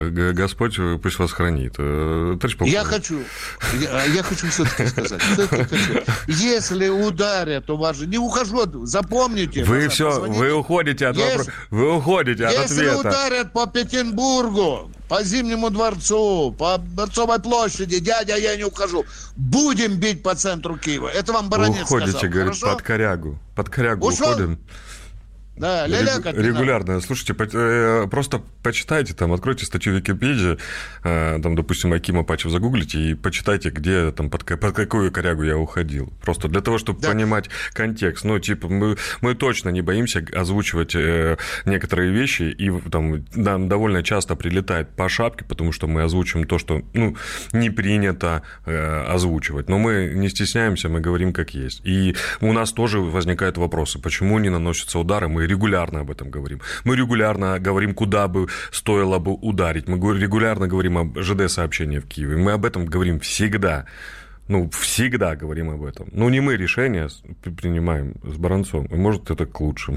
Господь пусть вас хранит. Я хочу все-таки сказать. Если ударят, у вас же... Не ухожу, запомните. Вы уходите от вопроса. Вы уходите от ответа. Если ударят по Петербургу, по Зимнему дворцу, по Дворцовой площади, дядя, я не ухожу. Будем бить по центру Киева. Это вам Баранец сказал. Вы уходите, говорит, под корягу. Под корягу уходим. Да, регулярно. Слушайте, просто почитайте, там, откройте статью в Википедии, там, допустим, Аким Апачев загуглите и почитайте, где, там, под какую корягу я уходил. Просто для того, чтобы понимать контекст. Ну, типа, мы точно не боимся озвучивать некоторые вещи, и там нам довольно часто прилетает по шапке, потому что мы озвучиваем то, что, не принято озвучивать. Но мы не стесняемся, мы говорим как есть. И у нас тоже возникают вопросы, почему не наносятся удары, мы регулярно об этом говорим. Мы регулярно говорим, куда бы стоило бы ударить. Мы регулярно говорим о ЖД-сообщении в Киеве. Мы об этом говорим всегда. Всегда говорим об этом. Не мы решения принимаем с Баранцом. И, может, это к лучшему.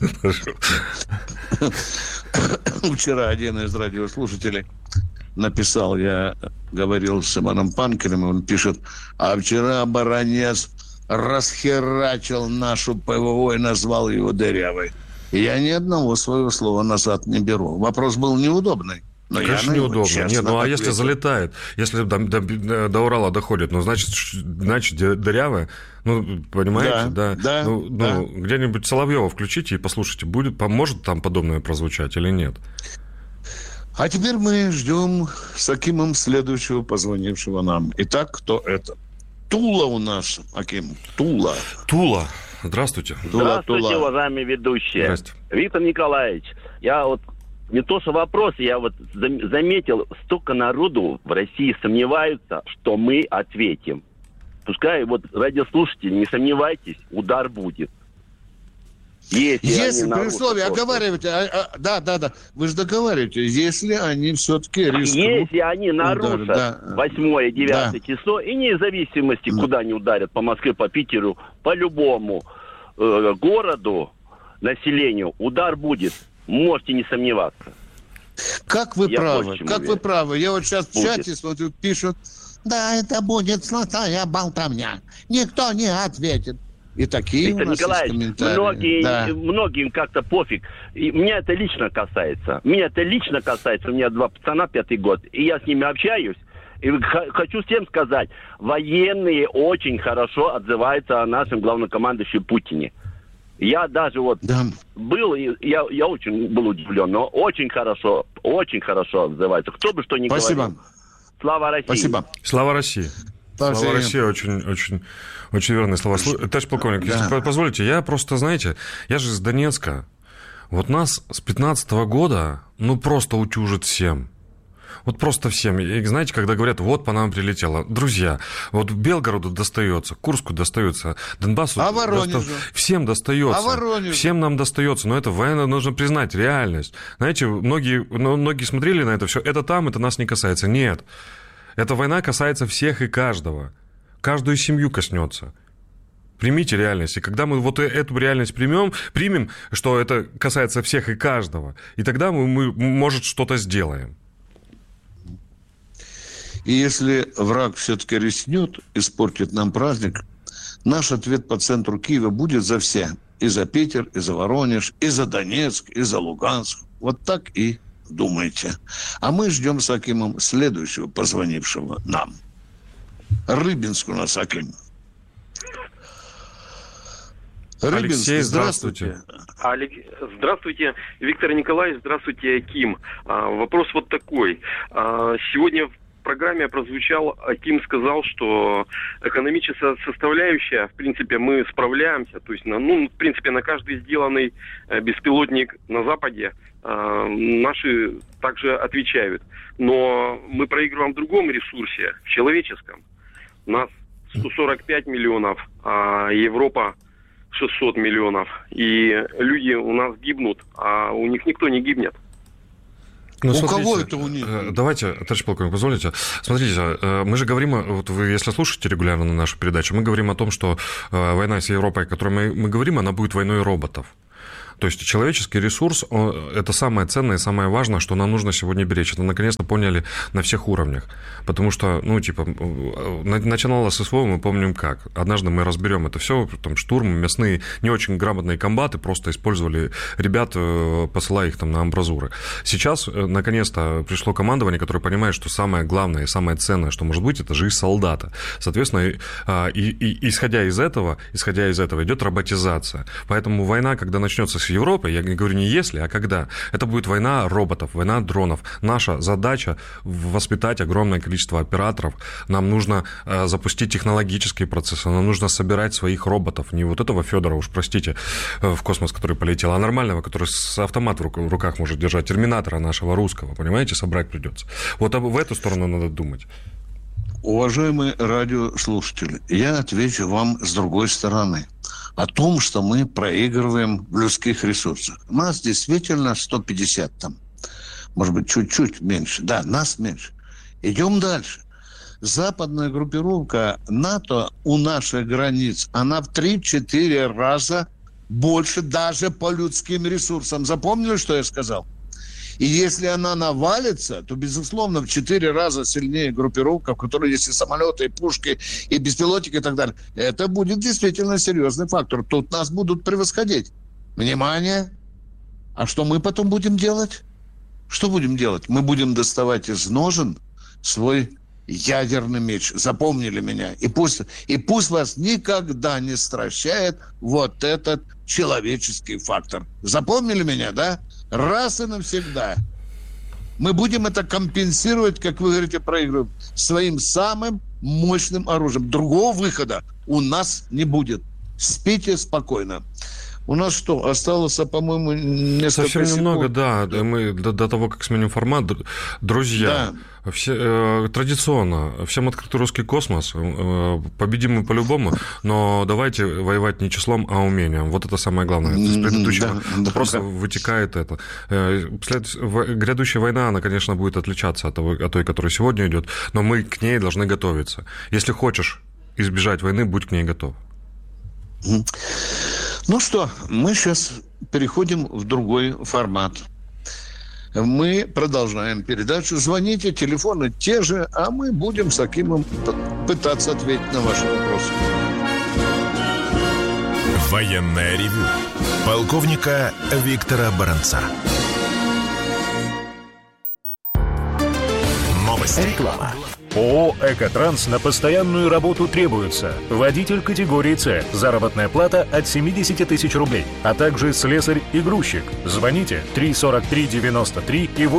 Вчера один из радиослушателей написал, я говорил с Иваном Панкером, он пишет, а вчера Баранец расхерачил нашу ПВО и назвал его дырявой. Я ни одного своего слова назад не беру. Вопрос был неудобный. Но конечно, неудобно. Нет, а если залетает, если до Урала доходит, значит дырявая, понимаете, да. Где-нибудь Соловьева включите и послушайте, поможет там подобное прозвучать или нет. А теперь мы ждем с Акимом следующего позвонившего нам. Итак, кто это? Тула у нас, Аким. Тула. Здравствуйте. Здравствуйте, уважаемые ведущие. Здрасте. Виктор Николаевич, я не то что вопрос, я заметил, столько народу в России сомневаются, что мы ответим. Пускай радиослушатели, не сомневайтесь, удар будет. Если при условии оговариваете, да, вы же договариваете, если они все-таки рискуют. Если они нарушат 8-9 число, и вне зависимости, куда они ударят, по Москве, по Питеру, по любому городу, населению, удар будет. Можете не сомневаться. Как вы правы. Я сейчас в чате смотрю, пишут, да, это будет золотая болтовня. Никто не ответит. И такие Виктор у нас Николаевич, есть комментарии. многим как-то пофиг. И меня это лично касается. У меня 2 пацана, 5-й год. И я с ними общаюсь. И хочу всем сказать, военные очень хорошо отзываются о нашем главнокомандующем Путине. Я даже был, я очень был удивлен, но очень хорошо отзываются. Кто бы что ни говорил. Слава России. Спасибо. Слава России. Слава России, очень верные слова. Товарищ полковник, если позволите, я просто, знаете, я же из Донецка. Нас с 15-го года, просто утюжит всем. Просто всем. И знаете, когда говорят, по нам прилетело. Друзья, Белгороду достается, Курску достается, Донбассу всем достается. Всем нам достается. Но это военно нужно признать реальность. Знаете, многие смотрели на это все. Это там, это нас не касается. Нет. Эта война касается всех и каждого. Каждую семью коснется. Примите реальность. И когда мы эту реальность примем, что это касается всех и каждого, и тогда мы может, что-то сделаем. И если враг все-таки рискнет испортить нам праздник, наш ответ по центру Киева будет за все. И за Питер, и за Воронеж, и за Донецк, и за Луганск. Вот так и думайте. А мы ждем с Акимом следующего позвонившего нам. Рыбинск у нас, Аким. Алексей, здравствуйте. Здравствуйте, Виктор Николаевич, здравствуйте, Аким. Вопрос такой. Сегодня в программе прозвучал, Аким сказал, что экономическая составляющая, в принципе, мы справляемся. То есть, в принципе, на каждый сделанный беспилотник на Западе наши также отвечают. Но мы проигрываем в другом ресурсе, в человеческом. У нас 145 миллионов, а Европа 600 миллионов. И люди у нас гибнут, а у них никто не гибнет. Кого это у них? Давайте, товарищ полковник, позволите. Смотрите, мы же говорим, вы если слушаете регулярно нашу передачу, мы говорим о том, что война с Европой, о которой мы говорим, она будет войной роботов. То есть человеческий ресурс – это самое ценное и самое важное, что нам нужно сегодня беречь. Это наконец-то поняли на всех уровнях. Потому что, начиналось с СВО, мы помним как. Однажды мы разберем это все, там штурм, мясные, не очень грамотные комбаты просто использовали ребят, посылая их там на амбразуры. Сейчас, наконец-то, пришло командование, которое понимает, что самое главное и самое ценное, что может быть, это жизнь солдата. Соответственно, исходя из этого идет роботизация. Поэтому война, когда начнется с Европы, я говорю не если, а когда, это будет война роботов, война дронов. Наша задача воспитать огромное количество операторов. Нам нужно запустить технологические процессы, нам нужно собирать своих роботов, не вот этого Федора, уж простите, в космос, который полетел, а нормального, который с автоматом в руках может держать, терминатора нашего русского, понимаете, собрать придется. Вот в эту сторону надо думать. Уважаемые радиослушатели, я отвечу вам с другой стороны. О том, что мы проигрываем в людских ресурсах. Нас действительно 150 там. Может быть, чуть-чуть меньше. Да, нас меньше. Идем дальше. Западная группировка НАТО у наших границ, она в 3-4 раза больше даже по людским ресурсам. Запомнили, что я сказал? И если она навалится, то, безусловно, в 4 раза сильнее группировка, в которой есть и самолеты, и пушки, и беспилотники, и так далее. Это будет действительно серьезный фактор. Тут нас будут превосходить. Внимание! А что мы потом будем делать? Что будем делать? Мы будем доставать из ножен свой ядерный меч. Запомнили меня? И пусть вас никогда не стращает вот этот человеческий фактор. Запомнили меня, да? Раз и навсегда. Мы будем это компенсировать, как вы говорите, проигрывать, своим самым мощным оружием. Другого выхода у нас не будет. Спите спокойно. У нас что, осталось, по-моему, несколько секунд? Совсем немного, да. Да. Мы до того, как сменим формат, друзья, да. Традиционно, всем открытый русский космос, победим мы по-любому, но давайте воевать не числом, а умением. Вот это самое главное. Из предыдущего вопроса вытекает это. Грядущая война, она, конечно, будет отличаться от той, которая сегодня идет, но мы к ней должны готовиться. Если хочешь избежать войны, будь к ней готов. Ну что, мы сейчас переходим в другой формат. Мы продолжаем передачу. Звоните, телефоны те же, а мы будем с Акимом пытаться ответить на ваши вопросы. Военное ревю полковника Виктора Баранца. Новости. Реклама. ООО «Экотранс» на постоянную работу требуется. Водитель категории «С». Заработная плата от 70 тысяч рублей. А также слесарь и грузчик. Звоните 343-93 и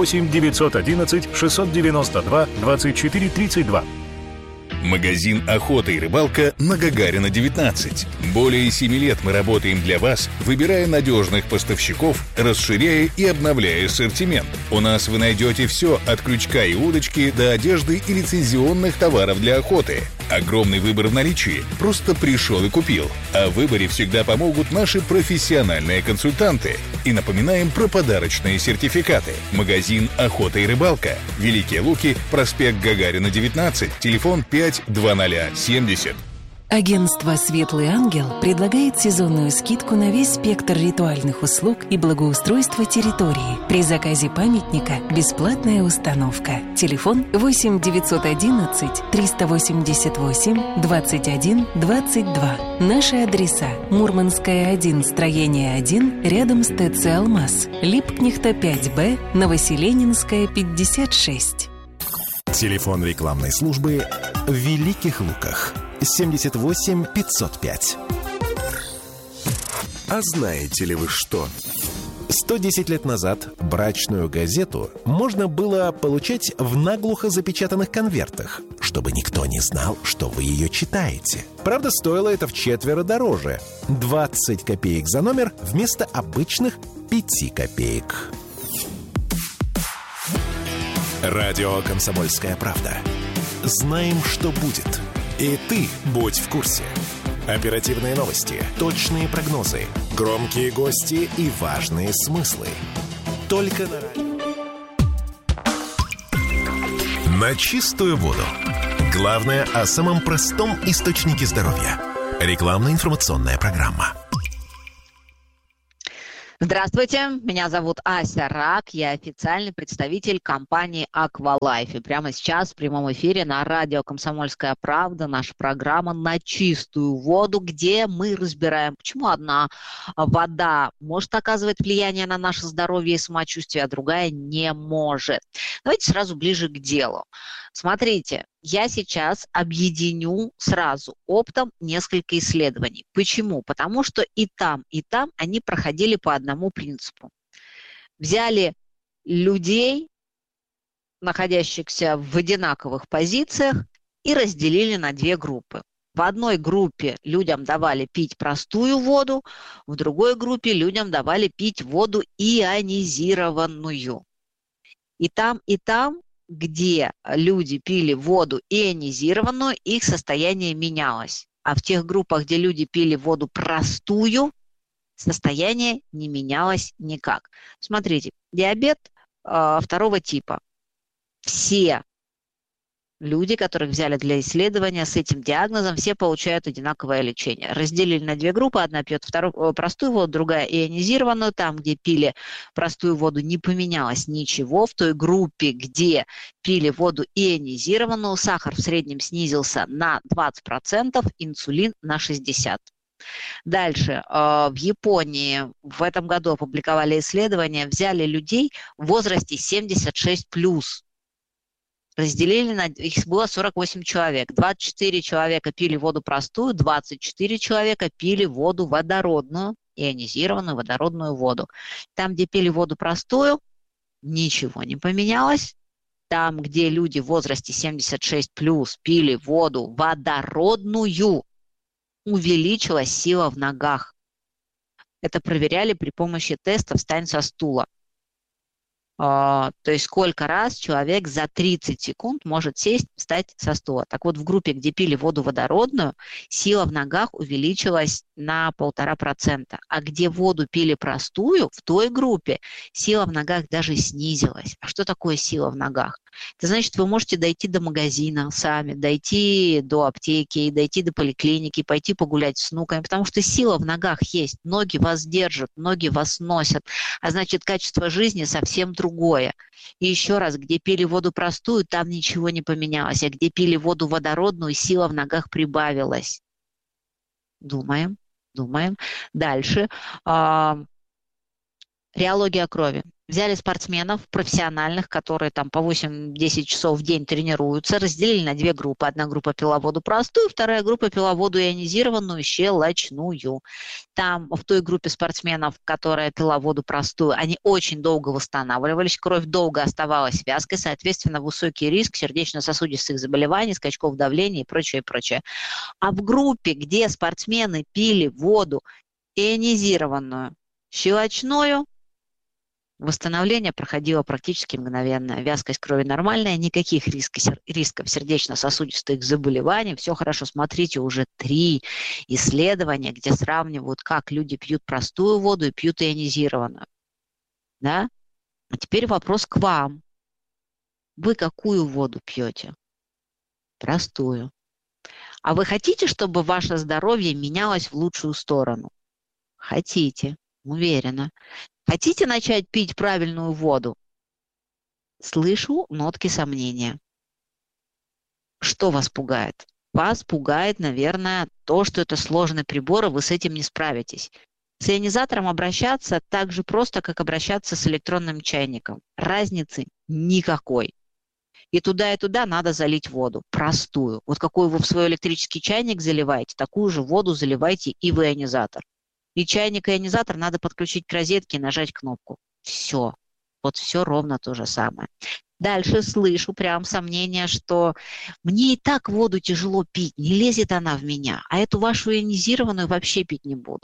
8-911-692-24-32. Магазин «Охота и рыбалка» на Гагарина, 19. Более 7 лет мы работаем для вас, выбирая надежных поставщиков, расширяя и обновляя ассортимент. У нас вы найдете все от крючка и удочки до одежды и лицензионных товаров для охоты. Огромный выбор в наличии. Просто пришел и купил. А в выборе всегда помогут наши профессиональные консультанты. И напоминаем про подарочные сертификаты. Магазин «Охота и рыбалка». Великие Луки, проспект Гагарина, 19. Телефон 52070. Агентство «Светлый ангел» предлагает сезонную скидку на весь спектр ритуальных услуг и благоустройства территории. При заказе памятника бесплатная установка. Телефон 8 911 388 21 22. Наши адреса: Мурманская, 1, строение 1, рядом с ТЦ «Алмаз», Липкнехта, 5Б, Новоселенинская, 56. Телефон рекламной службы в Великих Луках 78 505. А знаете ли вы что? 110 лет назад брачную газету можно было получать в наглухо запечатанных конвертах, чтобы никто не знал, что вы ее читаете. Правда, стоило это вчетверо дороже. 20 копеек за номер вместо обычных 5 копеек. Радио «Комсомольская правда». Знаем, что будет. И ты будь в курсе. Оперативные новости, точные прогнозы, громкие гости и важные смыслы. Только на радио. На чистую воду. Главное о самом простом источнике здоровья. Рекламно-информационная программа. Здравствуйте, меня зовут Ася Рак, я официальный представитель компании Аквалайф. И прямо сейчас в прямом эфире на радио «Комсомольская правда» наша программа «На чистую воду», где мы разбираем, почему одна вода может оказывать влияние на наше здоровье и самочувствие, а другая не может. Давайте сразу ближе к делу. Смотрите, я сейчас объединю сразу оптом несколько исследований. Почему? Потому что и там они проходили по одному принципу. Взяли людей, находящихся в одинаковых позициях, и разделили на две группы. В одной группе людям давали пить простую воду, в другой группе людям давали пить воду ионизированную. И там, где люди пили воду ионизированную, их состояние менялось. А в тех группах, где люди пили воду простую, состояние не менялось никак. Смотрите, диабет второго типа. Все люди, которых взяли для исследования с этим диагнозом, все получают одинаковое лечение. Разделили на две группы. Одна пьет простую воду, другая ионизированную. Там, где пили простую воду, не поменялось ничего. В той группе, где пили воду ионизированную, сахар в среднем снизился на 20%, инсулин на 60%. Дальше. В Японии в этом году опубликовали исследование, взяли людей в возрасте 76+. Разделили на... Их было 48 человек. 24 человека пили воду простую, 24 человека пили воду водородную, ионизированную водородную воду. Там, где пили воду простую, ничего не поменялось. Там, где люди в возрасте 76+, пили воду водородную, увеличилась сила в ногах. Это проверяли при помощи теста «Встань со стула». То есть сколько раз человек за 30 секунд может сесть, встать со стула. Так вот, в группе, где пили воду водородную, сила в ногах увеличилась на 1,5%. А где воду пили простую, в той группе сила в ногах даже снизилась. А что такое сила в ногах? Это значит, вы можете дойти до магазина сами, дойти до аптеки, дойти до поликлиники, пойти погулять с внуками, потому что сила в ногах есть. Ноги вас держат, ноги вас носят. А значит, качество жизни совсем другое. И еще раз, где пили воду простую, там ничего не поменялось. А где пили воду водородную, сила в ногах прибавилась. Думаем. Дальше. Реология крови. Взяли спортсменов профессиональных, которые там по 8-10 часов в день тренируются, разделили на две группы. Одна группа пила воду простую, вторая группа пила воду ионизированную, щелочную. Там в той группе спортсменов, которая пила воду простую, они очень долго восстанавливались, кровь долго оставалась вязкой, соответственно, высокий риск сердечно-сосудистых заболеваний, скачков давления и прочее, прочее. А в группе, где спортсмены пили воду ионизированную, щелочную, восстановление проходило практически мгновенно. Вязкость крови нормальная, никаких рисков сердечно-сосудистых заболеваний. Все хорошо. Смотрите, уже 3 исследования, где сравнивают, как люди пьют простую воду и пьют ионизированную. Да? А теперь вопрос к вам. Вы какую воду пьете? Простую. А вы хотите, чтобы ваше здоровье менялось в лучшую сторону? Хотите, уверена. Хотите начать пить правильную воду? Слышу нотки сомнения. Что вас пугает? Вас пугает, наверное, то, что это сложный прибор, и вы с этим не справитесь. С ионизатором обращаться так же просто, как обращаться с электронным чайником. Разницы никакой. И туда надо залить воду, простую. Вот какую вы в свой электрический чайник заливаете, такую же воду заливайте и в ионизатор. И чайник, и ионизатор надо подключить к розетке и нажать кнопку. Все. Вот все ровно то же самое. Дальше слышу прям сомнение, что мне и так воду тяжело пить, не лезет она в меня, а эту вашу ионизированную вообще пить не буду.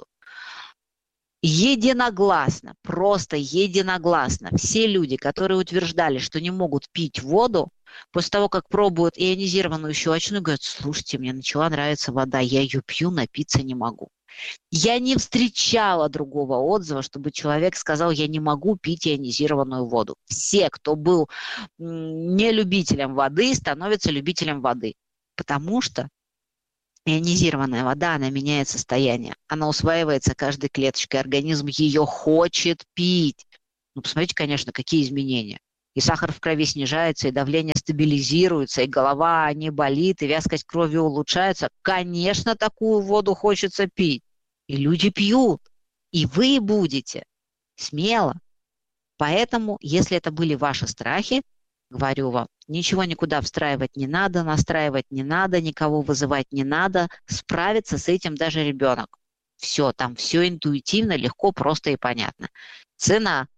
Единогласно, просто единогласно, все люди, которые утверждали, что не могут пить воду, после того, как пробуют ионизированную щелочную, говорят: слушайте, мне начала нравиться вода, я ее пью, напиться не могу. Я не встречала другого отзыва, чтобы человек сказал: я не могу пить ионизированную воду. Все, кто был не любителем воды, становятся любителем воды. Потому что Ионизированная вода, она меняет состояние. Она усваивается каждой клеточкой. Организм ее хочет пить. Ну, посмотрите, конечно, какие изменения. И сахар в крови снижается, и давление стабилизируется, и голова не болит, и вязкость крови улучшается. Конечно, такую воду хочется пить. И люди пьют. И вы будете. Смело. Поэтому, если это были ваши страхи, говорю вам, ничего никуда встраивать не надо, настраивать не надо, никого вызывать не надо. Справится с этим даже ребенок. Все, там все интуитивно, легко, просто и понятно. Цена.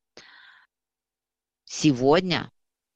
Сегодня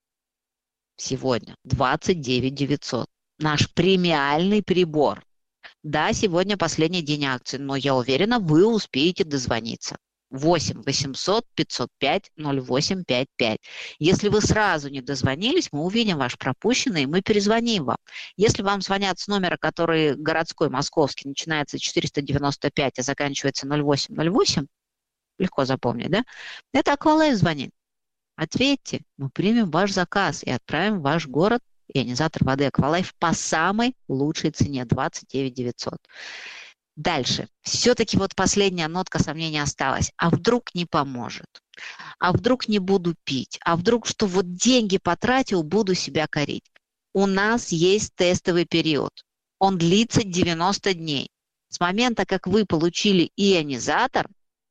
29 900. Наш премиальный прибор. Да, сегодня последний день акции, но я уверена, вы успеете дозвониться. 8 800 505 0855. Если вы сразу не дозвонились, мы увидим ваш пропущенный, и мы перезвоним вам. Если вам звонят с номера, который городской, московский, начинается 495, а заканчивается 0808, легко запомнить, да? Это Аквалайф звонит. Ответьте, мы примем ваш заказ и отправим в ваш город ионизатор воды Аквалайф по самой лучшей цене 29 900. Дальше. Все-таки вот последняя нотка сомнения осталась. А вдруг не поможет? А вдруг не буду пить? А вдруг, что вот деньги потратил, буду себя корить? У нас есть тестовый период. Он длится 90 дней. С момента, как вы получили ионизатор,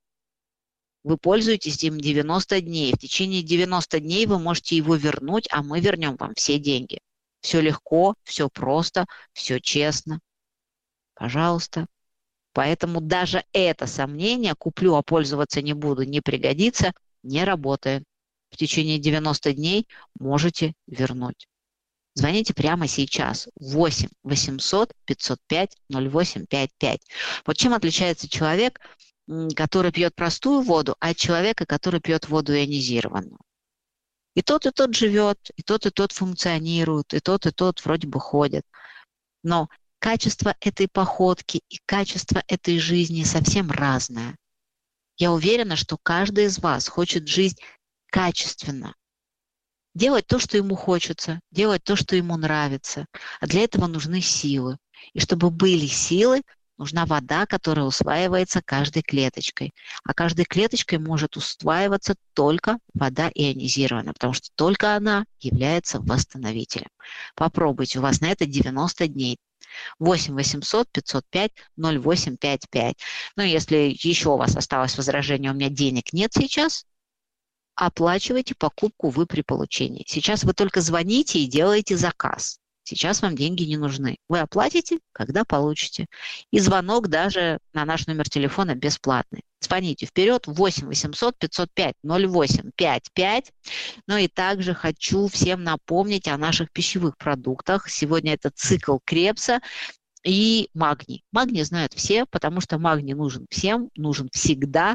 вы пользуетесь им 90 дней. В течение 90 дней вы можете его вернуть, а мы вернем вам все деньги. Все легко, все просто, все честно. Пожалуйста. Поэтому даже это сомнение, куплю, а пользоваться не буду, не пригодится, не работает. В течение 90 дней можете вернуть. Звоните прямо сейчас. 8 800 505 0855. Вот чем отличается человек, который пьет простую воду, от человека, который пьет воду ионизированную? И тот живет, и тот функционирует, и тот вроде бы ходит. Но качество этой походки и качество этой жизни совсем разное. Я уверена, что каждый из вас хочет жить качественно. Делать то, что ему хочется, делать то, что ему нравится. А для этого нужны силы. И чтобы были силы, нужна вода, которая усваивается каждой клеточкой. А каждой клеточкой может усваиваться только вода ионизированная, потому что только она является восстановителем. Попробуйте, у вас на это 90 дней. 8 800 505 0855. Ну, если еще у вас осталось возражение, у меня денег нет сейчас, оплачивайте покупку вы при получении. Сейчас вы только звоните и делаете заказ. Сейчас вам деньги не нужны. Вы оплатите, когда получите. И звонок даже на наш номер телефона бесплатный. Звоните вперед 8 800 505 0855. Ну и также хочу всем напомнить о наших пищевых продуктах. Сегодня это цикл Кребса и магний. Магний знают все, потому что магний нужен всем, нужен всегда.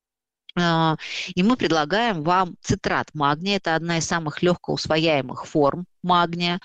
И мы предлагаем вам цитрат магния. Это одна из самых легко усвояемых форм магния.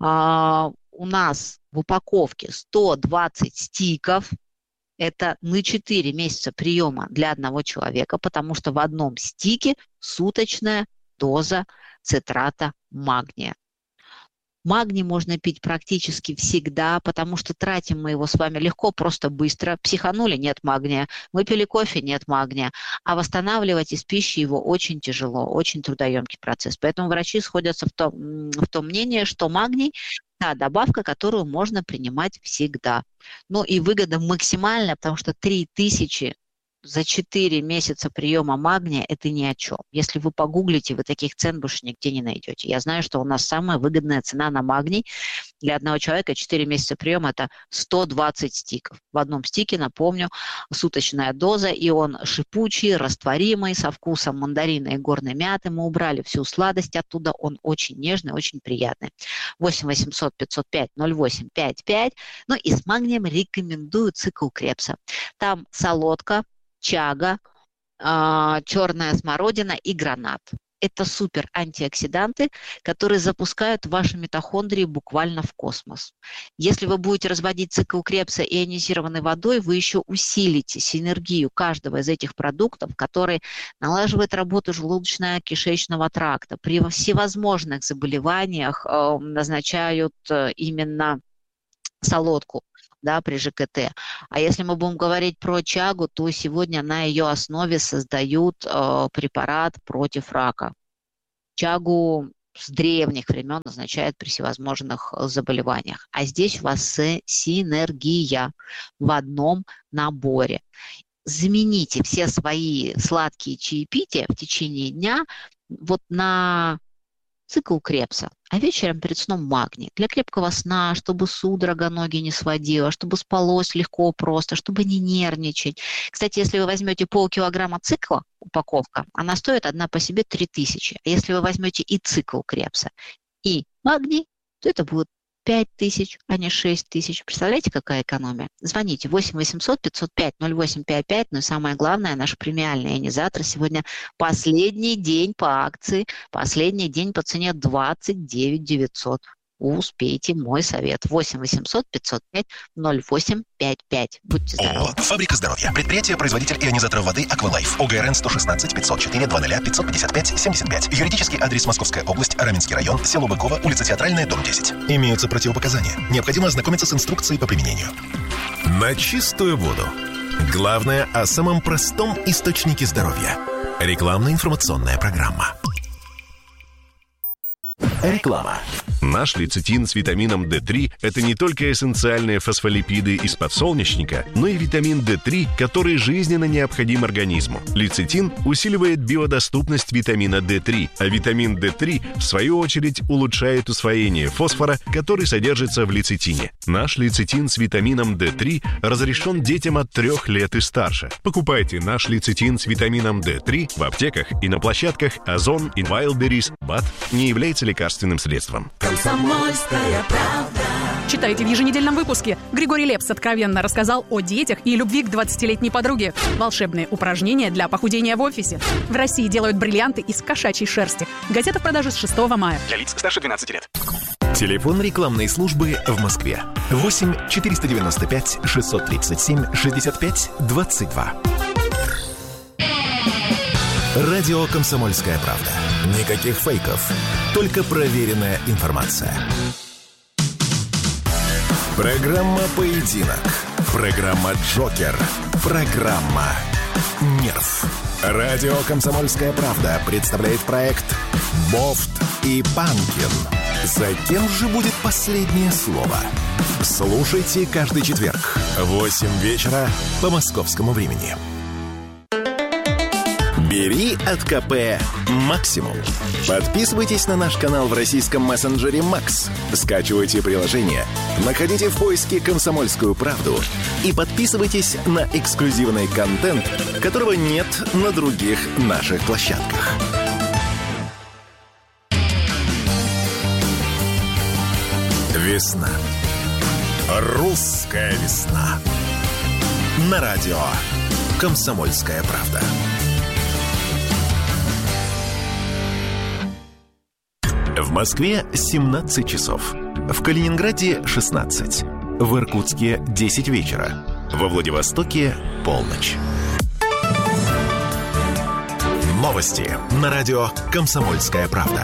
У нас в упаковке 120 стиков. Это на 4 месяца приема для одного человека, потому что в одном стике суточная доза цитрата магния. Магний можно пить практически всегда, потому что тратим мы его с вами легко, просто быстро. Психанули – нет магния. Выпили кофе – нет магния. А восстанавливать из пищи его очень тяжело, очень трудоемкий процесс. Поэтому врачи сходятся в том мнении, что магний – та добавка, которую можно принимать всегда. Ну и выгода максимальная, потому что 3000 за 4 месяца приема магния – это ни о чем. Если вы погуглите, вы таких цен больше нигде не найдете. Я знаю, что у нас самая выгодная цена на магний для одного человека 4 месяца приема – это 120 стиков. В одном стике, напомню, суточная доза, и он шипучий, растворимый, со вкусом мандарина и горной мяты. Мы убрали всю сладость оттуда, он очень нежный, очень приятный. 8 800 505 0855. Ну и с магнием рекомендую цикл Кребса. Там солодка, чага, черная смородина и гранат. Это супер антиоксиданты, которые запускают ваши митохондрии буквально в космос. Если вы будете разводить цикл Кребса ионизированной водой, вы еще усилите синергию каждого из этих продуктов, который налаживает работу желудочно-кишечного тракта. При всевозможных заболеваниях назначают именно солодку, да, при ЖКТ. А если мы будем говорить про чагу, то сегодня на ее основе создают препарат против рака. Чагу с древних времен назначают при всевозможных заболеваниях. А здесь у вас синергия в одном наборе. Замените все свои сладкие чаепития в течение дня вот на цикл Крепса, а вечером перед сном магний. Для крепкого сна, чтобы судорога ноги не сводила, чтобы спалось легко, просто, чтобы не нервничать. Кстати, если вы возьмете полкилограмма цикла, упаковка, она стоит одна по себе 3000. А если вы возьмете и цикл Крепса, и магний, то это будет 5000, а не 6000. Представляете, какая экономия? Звоните 8 800 505 0855. Ну и самое главное, наш премиальный ионизатор сегодня последний день по акции, последний день по цене 29 900. Успейте, мой совет. 8 800 505 0855. Будьте здоровы. Фабрика здоровья. Предприятие-производитель ионизаторов воды Аквалайф. ОГРН 116 504 00 555 75. Юридический адрес: Московская область, Раменский район, село Быково, улица Театральная, дом 10. Имеются противопоказания. Необходимо ознакомиться с инструкцией по применению. На чистую воду. Главное о самом простом источнике здоровья. Рекламно-информационная программа. Реклама. Наш лецитин с витамином D3 – это не только эссенциальные фосфолипиды из подсолнечника, но и витамин D3, который жизненно необходим организму. Лецитин усиливает биодоступность витамина D3, а витамин D3, в свою очередь, улучшает усвоение фосфора, который содержится в лецитине. Наш лецитин с витамином D3 разрешен детям от 3 лет и старше. Покупайте наш лецитин с витамином D3 в аптеках и на площадках Озон и Wildberries. БАД не является лекарственным средством. Комсомольская правда. Читайте в еженедельном выпуске. Григорий Лепс откровенно рассказал о детях и любви к 20-летней подруге. Волшебные упражнения для похудения в офисе. В России делают бриллианты из кошачьей шерсти. Газета в продаже с 6 мая. Для лиц старше 12 лет. Телефон рекламной службы в Москве. 8 495 637 65 22. Радио «Комсомольская правда». Никаких фейков, только проверенная информация. Программа «Поединок». Программа «Джокер». Программа «Нерв». Радио «Комсомольская правда» представляет проект «Бофт и Панкин». За кем же будет последнее слово? Слушайте каждый четверг в 8 вечера по московскому времени. Бери от КП максимум. Подписывайтесь на наш канал в российском мессенджере Макс. Скачивайте приложение, находите в поиске «Комсомольскую правду» и подписывайтесь на эксклюзивный контент, которого нет на других наших площадках. Весна. Русская весна. На радио «Комсомольская правда». В Москве 17 часов. В Калининграде 16. В Иркутске 10 вечера. Во Владивостоке полночь. Новости на радио «Комсомольская правда».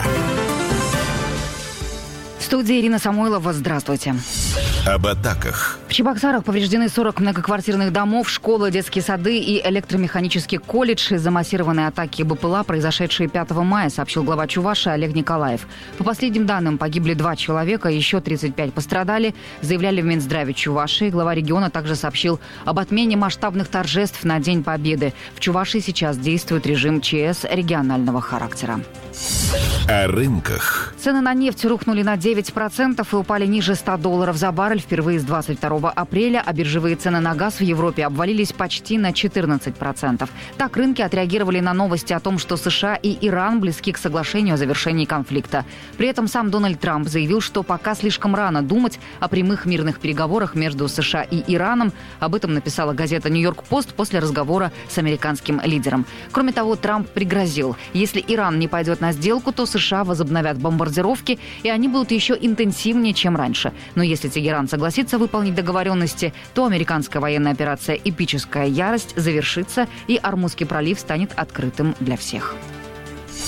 В студии Ирина Самойлова. Здравствуйте. Об атаках. В Чебоксарах повреждены 40 многоквартирных домов, школы, детские сады и электромеханический колледж из-за массированной атаки БПЛА, произошедшей 5 мая, сообщил глава Чувашии Олег Николаев. По последним данным, погибли 2 человека, еще 35 пострадали, заявляли в Минздраве Чувашии. Глава региона также сообщил об отмене масштабных торжеств на День Победы. В Чувашии сейчас действует режим ЧС регионального характера. О рынках. Цены на нефть рухнули на 9% и упали ниже $100 за баррель впервые с 22 апреля, а биржевые цены на газ в Европе обвалились почти на 14%. Так рынки отреагировали на новости о том, что США и Иран близки к соглашению о завершении конфликта. При этом сам Дональд Трамп заявил, что пока слишком рано думать о прямых мирных переговорах между США и Ираном. Об этом написала газета «Нью-Йорк-Пост» после разговора с американским лидером. Кроме того, Трамп пригрозил, если Иран не пойдет на сделку, то США возобновят бомбардировки, и они будут еще интенсивнее, чем раньше. Но если Тегеран согласится выполнить договоренности, то американская военная операция «Эпическая ярость» завершится, и Ормузский пролив станет открытым для всех.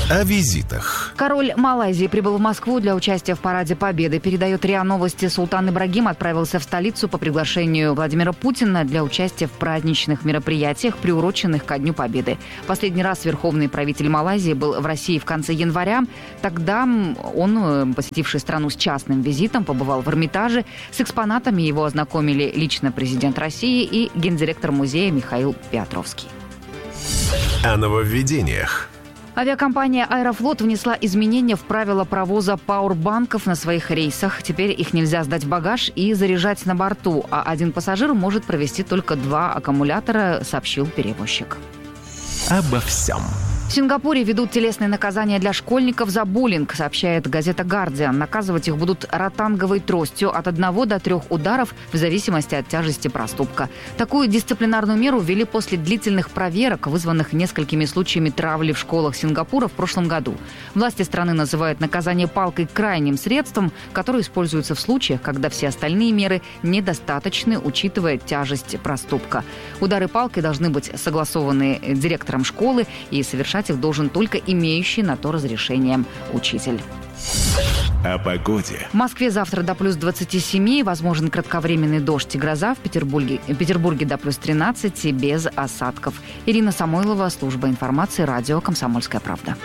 О визитах. Король Малайзии прибыл в Москву для участия в Параде Победы. Передает РИА Новости. Султан Ибрагим отправился в столицу по приглашению Владимира Путина для участия в праздничных мероприятиях, приуроченных ко Дню Победы. Последний раз верховный правитель Малайзии был в России в конце января. Тогда он, посетивший страну с частным визитом, побывал в Эрмитаже. С экспонатами его ознакомили лично президент России и гендиректор музея Михаил Петровский. О нововведениях. Авиакомпания «Аэрофлот» внесла изменения в правила провоза пауэрбанков на своих рейсах. Теперь их нельзя сдать в багаж и заряжать на борту, а один пассажир может провести только 2 аккумулятора, сообщил перевозчик. Обо всем. В Сингапуре ведут телесные наказания для школьников за буллинг, сообщает газета «Гардиан». Наказывать их будут ротанговой тростью от 1 до 3 ударов в зависимости от тяжести проступка. Такую дисциплинарную меру ввели после длительных проверок, вызванных несколькими случаями травли в школах Сингапура в прошлом году. Власти страны называют наказание палкой крайним средством, которое используется в случаях, когда все остальные меры недостаточны, учитывая тяжесть проступка. Удары палкой должны быть согласованы директором школы, и совершать их должен только имеющий на то разрешение учитель. О погоде. В Москве завтра до плюс 27, возможен кратковременный дождь и гроза. В Петербурге до плюс 13 без осадков. Ирина Самойлова, служба информации, радио «Комсомольская правда».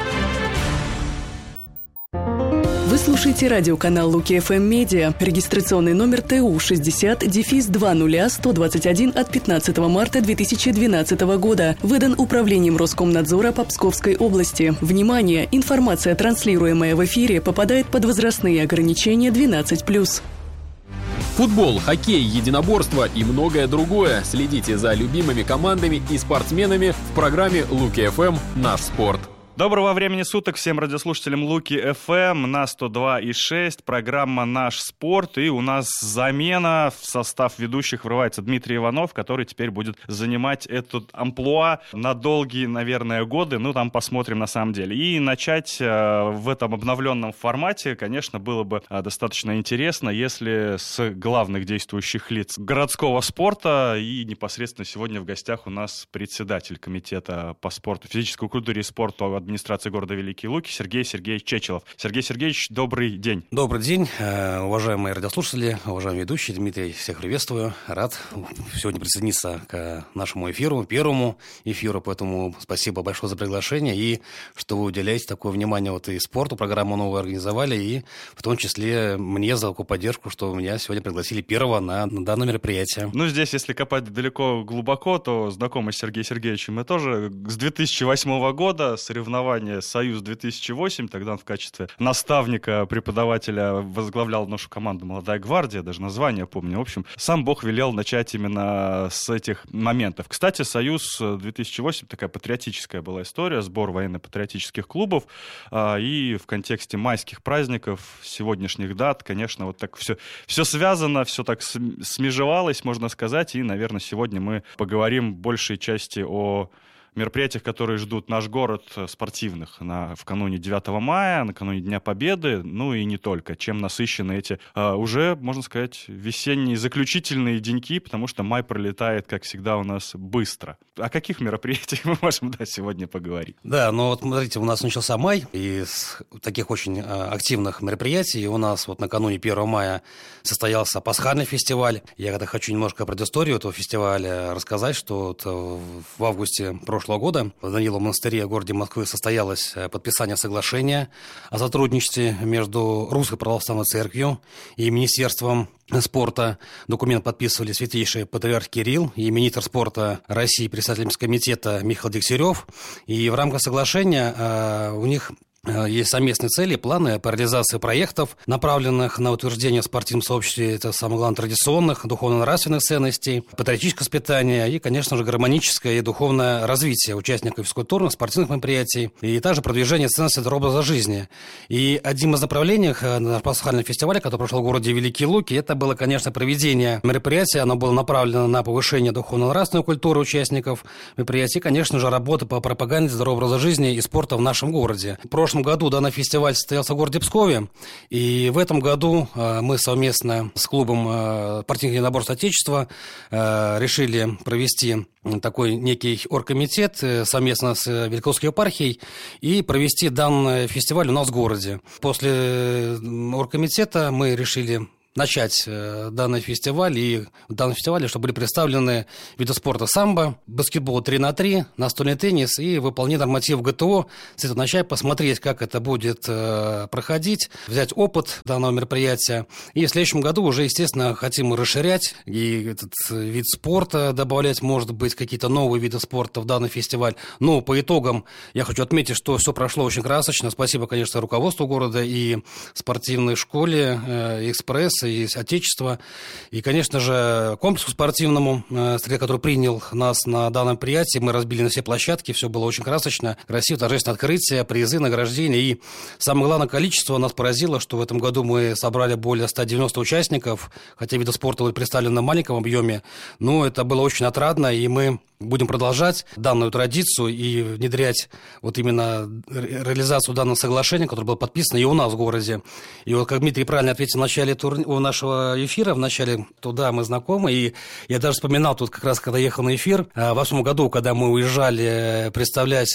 Вы слушаете радиоканал Луки ФМ Медиа. Регистрационный номер ТУ 60-20121 от 15 марта 2012 года. Выдан Управлением Роскомнадзора по Псковской области. Внимание! Информация, транслируемая в эфире, попадает под возрастные ограничения 12+. Футбол, хоккей, единоборство и многое другое. Следите за любимыми командами и спортсменами в программе Луки ФМ «Наш спорт». Доброго времени суток всем радиослушателям Луки ФМ на 102,6, программа «Наш спорт», и у нас замена. В состав ведущих врывается Дмитрий Иванов, который теперь будет занимать этот амплуа на долгие, наверное, годы, там посмотрим на самом деле. И начать в этом обновленном формате, конечно, было бы достаточно интересно, если с главных действующих лиц городского спорта, и непосредственно сегодня в гостях у нас председатель комитета по спорту, физической культуре и спорту администрации города Великие Луки Сергей Сергеевич Чечелов. Сергей Сергеевич, добрый день. Добрый день, уважаемые радиослушатели, уважаемые ведущие. Дмитрий, всех приветствую. Рад сегодня присоединиться к нашему эфиру, первому эфиру, поэтому спасибо большое за приглашение и что вы уделяете такое внимание и спорту. Программу новую организовали, и в том числе мне за такую поддержку, что меня сегодня пригласили первого на данное мероприятие. Здесь, если копать далеко, глубоко, то знакомы с Сергеем Сергеевичем мы тоже с 2008 года, соревнования «Союз-2008», тогда он в качестве наставника, преподавателя возглавлял нашу команду «Молодая гвардия», даже название помню. В общем, сам Бог велел начать именно с этих моментов. Кстати, «Союз-2008» такая патриотическая была история, сбор военно-патриотических клубов, и в контексте майских праздников, сегодняшних дат, конечно, так все связано, все так смежевалось, можно сказать, и, наверное, сегодня мы поговорим в большей части о мероприятиях, которые ждут наш город, спортивных, в кануне 9 мая, накануне Дня Победы, и не только. Чем насыщены эти уже, можно сказать, весенние заключительные деньки, потому что май пролетает, как всегда, у нас быстро. О каких мероприятиях мы можем сегодня поговорить? Да, смотрите, у нас начался май, и с таких очень активных мероприятий у нас накануне 1 мая состоялся пасхальный фестиваль. Я хочу немножко про историю этого фестиваля рассказать, что в августе прошлого года в Даниловом монастыре в городе Москвы состоялось подписание соглашения о сотрудничестве между Русской Православной Церковью и Министерством спорта. Документ подписывали святейший патриарх Кирилл и министр спорта России, председатель комитета Михаил Дегтярев. И в рамках соглашения у них есть совместные цели, планы по реализации проектов, направленных на утверждение в спортивном сообществе, это самое главное, традиционных, духовно-нравственных ценностей, патриотическое воспитание и, конечно же, гармоническое и духовное развитие участников физкультурных, спортивных мероприятий, и также продвижение ценностей здорового образа жизни. И одним из направлений на пасхальном фестивале, который прошел в городе Великие Луки, это было, конечно, проведение мероприятия, оно было направлено на повышение духовно-нравственной культуры участников мероприятий, и, конечно же, работа по пропаганде здорового образа жизни и спорта в нашем городе. В прошлом прошлом году данный фестиваль состоялся в городе Пскове, и в этом году мы совместно с клубом спортивных единоборств Отечества решили провести такой некий оргкомитет совместно с Великосовской епархией и провести данный фестиваль у нас в городе. После оргкомитета мы решили начать данный фестиваль, и в данном фестивале, чтобы были представлены виды спорта самбо, баскетбол 3х3, настольный теннис и выполнение нормативов ГТО, с этого начать, посмотреть, как это будет проходить, взять опыт данного мероприятия. И в следующем году уже, естественно, хотим расширять и этот вид спорта, добавлять, может быть, какие-то новые виды спорта в данный фестиваль. Но по итогам я хочу отметить, что все прошло очень красочно. Спасибо, конечно, руководству города и спортивной школе «Экспресс», и Отечества, и, конечно же, комплексу спортивному, который принял нас на данном мероприятии. Мы разбили на все площадки, все было очень красочно, красиво, торжественное открытие, призы, награждения. И самое главное, количество нас поразило, что в этом году мы собрали более 190 участников, хотя виды спорта были представлены в маленьком объеме, но это было очень отрадно, и мы будем продолжать данную традицию и внедрять вот именно реализацию данного соглашения, которое было подписано и у нас в городе. И вот, как Дмитрий правильно ответил в начале нашего эфира, в начале туда мы знакомы, и я даже вспоминал тут как раз, когда ехал на эфир, в 2008 году, когда мы уезжали представлять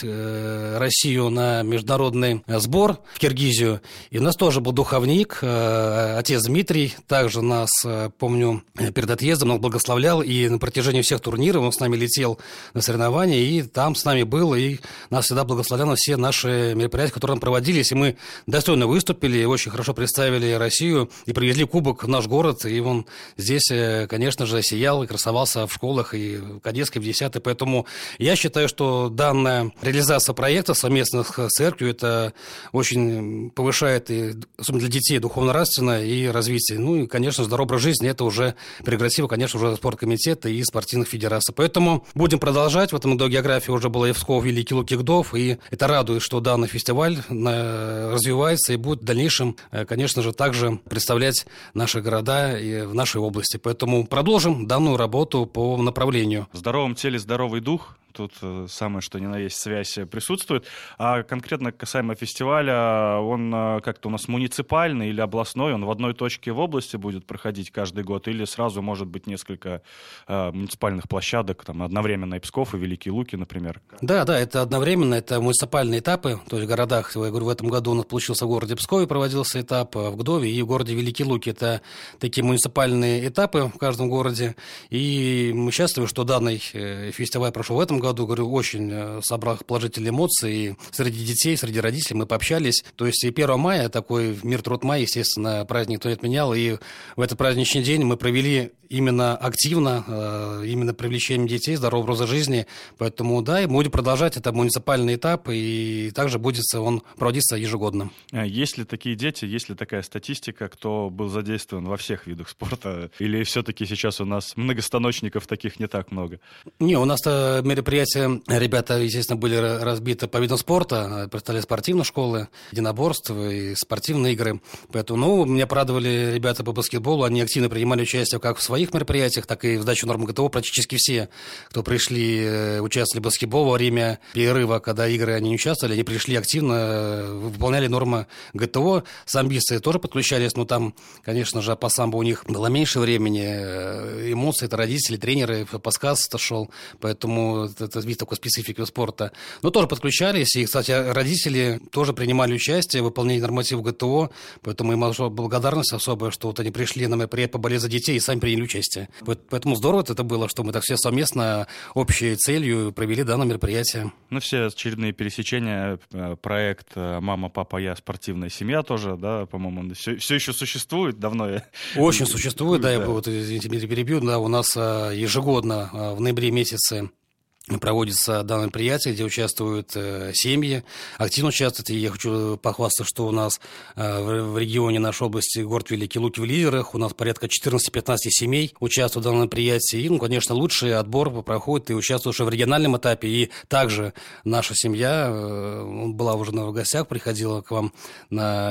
Россию на международный сбор в Киргизию, и у нас тоже был духовник, отец Дмитрий, также нас, помню, перед отъездом он благословлял, и на протяжении всех турниров он с нами летел на соревнования, и там с нами был, и нас всегда благословлял на все наши мероприятия, которые там проводились, и мы достойно выступили, очень хорошо представили Россию, и привезли кубок в наш город, и он здесь, конечно же, сиял и красовался в школах, и в Кадетской, в 10-й, поэтому я считаю, что данная реализация проекта совместно с церковью, это очень повышает, и, особенно для детей, духовно-нравственное и развитие. Ну и, конечно, здоровый образ жизни, это уже прерогатива, конечно, уже спорткомитета и спортивных федераций. Поэтому будем продолжать. В этом году география уже была Евсков, Великий Луки, Гдов, и это радует, что данный фестиваль развивается и будет в дальнейшем, конечно же, также представлять наши города и в нашей области. Поэтому продолжим данную работу по направлению. В здоровом теле здоровый дух. Тут самое что ни на есть связь присутствует. А конкретно касаемо фестиваля, он как-то у нас муниципальный или областной? Он в одной точке в области будет проходить каждый год? Или сразу может быть несколько муниципальных площадок, там одновременно и Псков, и Великие Луки, например? Да, это одновременно, это муниципальные этапы, то есть в городах, я говорю, в этом году у нас получился в городе Пскове, проводился этап, в Гдове и в городе Великие Луки. Это такие муниципальные этапы в каждом городе, и мы счастливы, что данный фестиваль прошел в этом году, говорю, очень собрал положительные эмоции среди детей, среди родителей, мы пообщались. То есть и 1 мая, такой мир, труд, май, естественно, праздник никто не отменял, и в этот праздничный день мы провели именно активно, именно привлечением детей, здорового образа жизни, поэтому да, и мы будем продолжать, это муниципальный этап, и также будет он проводиться ежегодно. Есть ли такие дети, есть ли такая статистика, кто был задействован во всех видах спорта, или все-таки сейчас у нас многостаночников таких не так много? Не, у нас мероприятия, ребята, естественно, были разбиты по видам спорта, представляли спортивные школы, единоборств и спортивные игры, поэтому, меня порадовали ребята по баскетболу, они активно принимали участие как в своих мероприятиях, так и в сдачу норм ГТО. Практически все, кто пришли, участвовали в баскетболе во время перерыва, когда игры они не участвовали, они пришли активно, выполняли нормы ГТО. Самбисты тоже подключались, но там, конечно же, по самбо у них было меньше времени, эмоции, это родители, тренеры, подсказ шел, поэтому это вид такой специфики спорта. Но тоже подключались, и, кстати, родители тоже принимали участие в выполнении нормативов ГТО, поэтому им благодарность особая, что вот они пришли на мероприятие поболеть за детей и сами приняли участие. Поэтому здорово это было, что мы так все совместно общей целью провели данное мероприятие. Все очередные пересечения, проект «Мама, папа, я. Спортивная семья» тоже, да, по-моему, все еще существует давно? Очень существует, да, я вот, извините, перебью, да, у нас ежегодно в ноябре месяце проводится данное мероприятие, где участвуют семьи, активно участвуют. И я хочу похвастаться, что у нас в регионе нашей области, город Великие Луки в лидерах, у нас порядка 14-15 семей участвуют в данном мероприятии. И, конечно, лучший отбор проходит и участвуешь в региональном этапе. И также наша семья была уже в гостях, приходила к вам на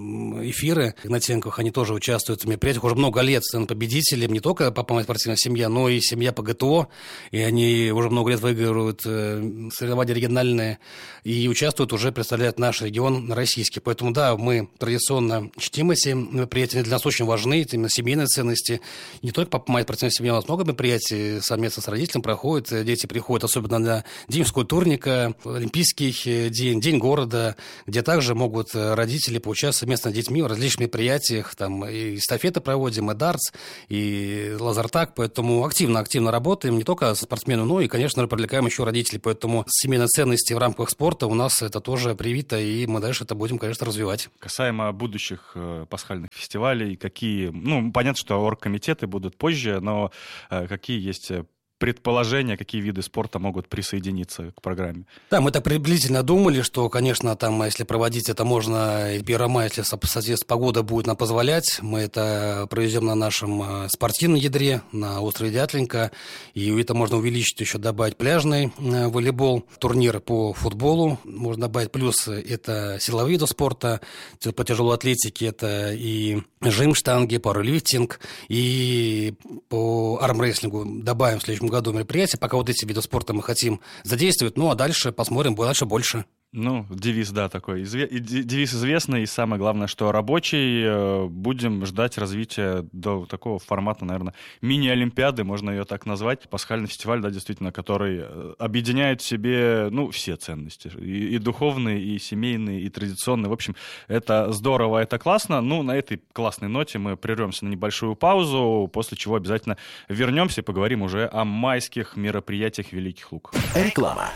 эфиры. Игнатенковых, они тоже участвуют в мероприятиях. Уже много лет становятся победителем, не только по спортивной семье, но и семья по ГТО. И они уже много лет приезжают, выигрывают соревнования региональные и участвуют, уже представляют наш регион российский. Поэтому, да, мы традиционно чтим эти мероприятия, для нас очень важны, это именно семейные ценности. Не только папа, мать, против семьи, у нас много мероприятий совместно с родителем проходит, дети приходят, особенно на День физкультурника, Олимпийский день, День города, где также могут родители поучаствовать совместно с детьми в различных мероприятиях, там и эстафеты проводим, и дартс, и лазертаг, поэтому активно работаем, не только со спортсменами, но и, конечно, привлекаем еще родителей, поэтому семейные ценности в рамках спорта у нас это тоже привито, и мы дальше это будем, конечно, развивать. Касаемо будущих пасхальных фестивалей, какие, понятно, что оргкомитеты будут позже, но какие есть предположения, какие виды спорта могут присоединиться к программе? Да, мы так приблизительно думали, что, конечно, там, если проводить это можно 1 мая, если, соответственно, погода будет нам позволять, мы это проведем на нашем спортивном ядре, на острове Дятленка, и это можно увеличить, еще добавить пляжный волейбол, турниры по футболу, можно добавить, плюс это силовые виды спорта, по тяжелой атлетике это и жим, штанги, пауэрлифтинг, и по армрестлингу добавим в следующем году мероприятия, пока вот эти виды спорта мы хотим задействовать, а дальше посмотрим, дальше больше. Девиз, да, такой. Девиз известный, и самое главное, что рабочий. Будем ждать развития до такого формата, наверное, мини-олимпиады, можно ее так назвать. Пасхальный фестиваль, да, действительно, который объединяет в себе, все ценности. И духовные, и семейные, и традиционные. В общем, это здорово, это классно. На этой классной ноте мы прервемся на небольшую паузу, после чего обязательно вернемся и поговорим уже о майских мероприятиях Великих Луг. Реклама.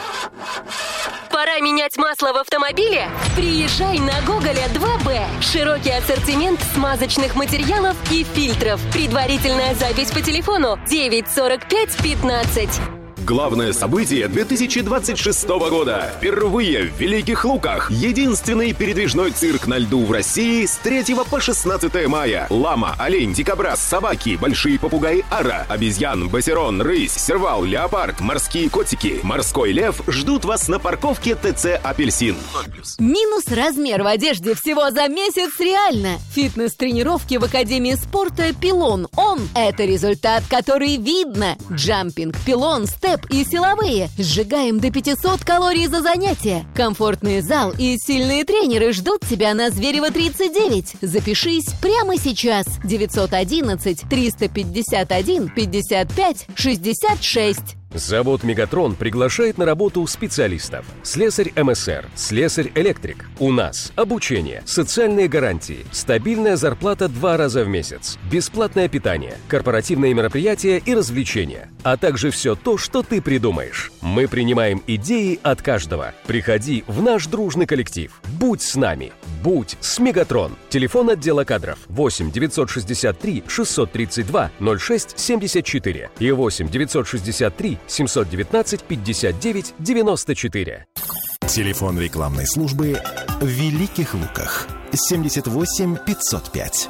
Пора менять масло в автомобиле? Приезжай на Гоголя 2Б. Широкий ассортимент смазочных материалов и фильтров. Предварительная запись по телефону 945 15. Главное событие 2026 года. Впервые в Великих Луках. Единственный передвижной цирк на льду в России с 3 по 16 мая. Лама, олень, дикобраз, собаки, большие попугаи ара, обезьян, басерон, рысь, сервал, леопард, морские котики, морской лев ждут вас на парковке ТЦ «Апельсин». Минус размер в одежде всего за месяц реально. Фитнес-тренировки в Академии спорта «Пилон». Это результат, который видно. Джампинг, пилон, степ и силовые. Сжигаем до 500 калорий за занятие. Комфортный зал и сильные тренеры ждут тебя на Зверева 39. Запишись прямо сейчас. 911 351 55 66. Завод «Мегатрон» приглашает на работу специалистов. Слесарь МСР, слесарь-электрик. У нас обучение, социальные гарантии, стабильная зарплата 2 раза в месяц, бесплатное питание, корпоративные мероприятия и развлечения, а также все то, что ты придумаешь. Мы принимаем идеи от каждого. Приходи в наш дружный коллектив. Будь с нами. Будь с «Мегатрон». Телефон отдела кадров 8 963 632 06 74 и 8 963 719 59 94. Телефон рекламной службы в Великих Луках 78 505.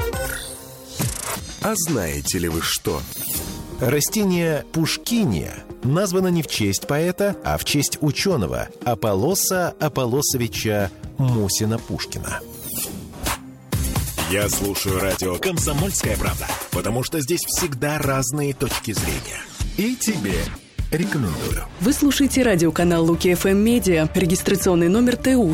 А знаете ли вы что? Растение пушкиния названо не в честь поэта, а в честь ученого Аполлоса Аполлосовича Мусина-Пушкина. Я слушаю радио «Комсомольская правда», потому что здесь всегда разные точки зрения. И тебе рекомендую. Вы слушаете радиоканал Луки ФМ Медиа. Регистрационный номер ТУ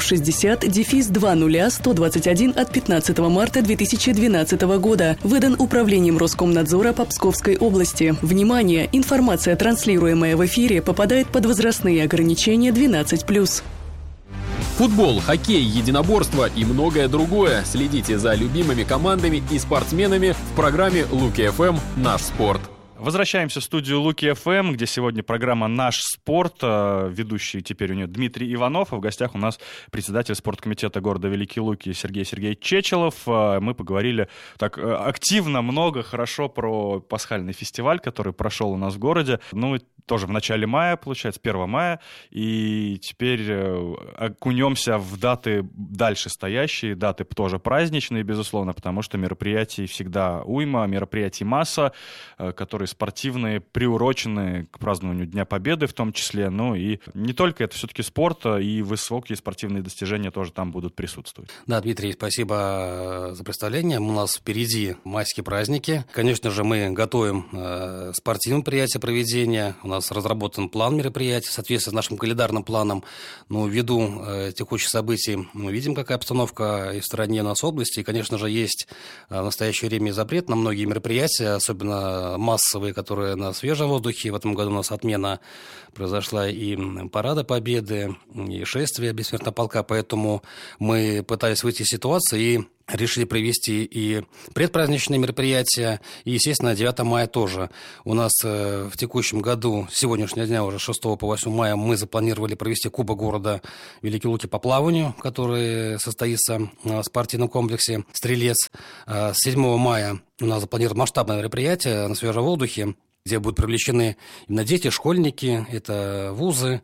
60-20-121 от 15 марта 2012 года. Выдан Управлением Роскомнадзора по Псковской области. Внимание! Информация, транслируемая в эфире, попадает под возрастные ограничения 12+. Футбол, хоккей, единоборство и многое другое. Следите за любимыми командами и спортсменами в программе Луки ФМ «Наш спорт». Возвращаемся в студию Луки ФМ, где сегодня программа «Наш спорт». Ведущий теперь у нее Дмитрий Иванов, а в гостях у нас председатель спорткомитета города Великие Луки Сергей Сергеевич Чечелов. Мы поговорили так активно, много, хорошо про пасхальный фестиваль, который прошел у нас в городе. Тоже в начале мая, получается, 1 мая. И теперь окунемся в даты дальше стоящие, даты тоже праздничные, безусловно, потому что мероприятий всегда уйма, мероприятий масса, которые спортивные, приуроченные к празднованию Дня Победы в том числе. Ну и не только, это все-таки спорт, и высокие спортивные достижения тоже там будут присутствовать. Да, Дмитрий, спасибо за представление. У нас впереди майские праздники. Конечно же, мы готовим спортивные мероприятия проведения. У нас разработан план мероприятий в соответствии с нашим календарным планом. Но ввиду текущих событий мы видим, какая обстановка и в стране, и у нас в области. И, конечно же, есть в настоящее время запрет на многие мероприятия, особенно массовые, которые на свежем воздухе. В этом году у нас отмена произошла и парада Победы, и шествия бессмертного полка. Поэтому мы пытались выйти из ситуации и решили провести и предпраздничные мероприятия, и, естественно, 9 мая тоже. У нас в текущем году, с сегодняшнего дня, уже 6 по 8 мая, мы запланировали провести Кубок города Великие Луки по плаванию, который состоится в спортивном комплексе «Стрелец». С 7 мая у нас запланировано масштабное мероприятие на свежем воздухе, где будут привлечены именно дети, школьники, это вузы